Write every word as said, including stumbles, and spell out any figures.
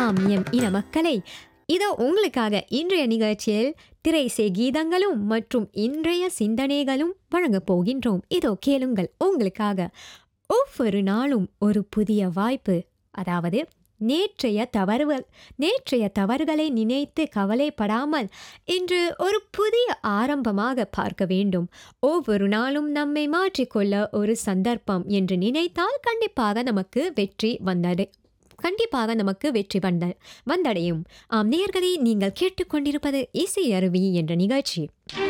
ஆம் எம் இன மக்களை, இதோ உங்களுக்காக இன்றைய நிகழ்ச்சியில் திரைசை கீதங்களும் மற்றும் இன்றைய சிந்தனைகளும் வழங்கப் போகின்றோம். இதோ கேளுங்கள் உங்களுக்காக. ஒவ்வொரு நாளும் ஒரு புதிய வாய்ப்பு. அதாவது நேற்றைய தவறுகள் நேற்றைய தவறுகளை நினைத்து கவலைப்படாமல் இன்று ஒரு புதிய ஆரம்பமாக பார்க்க வேண்டும். ஒவ்வொரு நாளும் நம்மை மாற்றிக்கொள்ள ஒரு சந்தர்ப்பம் என்று நினைத்தால் கண்டிப்பாக நமக்கு வெற்றி வந்தது கண்டிப்பாக நமக்கு வெற்றி வந்த வந்தடையும். ஆம் நேயர்களே, நீங்கள் கேட்டுக்கொண்டிருப்பது இசை அருவி என்ற நிகழ்ச்சி.